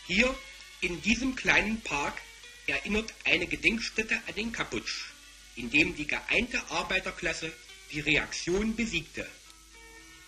Hier in diesem kleinen Park erinnert eine Gedenkstätte an den Kapputsch, in dem die geeinte Arbeiterklasse die Reaktion besiegte.